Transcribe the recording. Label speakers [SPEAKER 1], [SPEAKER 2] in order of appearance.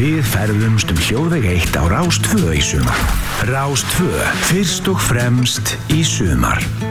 [SPEAKER 1] Við ferðumst hljóðveg 1 á Rás 2 í sumar. Rás 2, fyrst og fremst í sumar.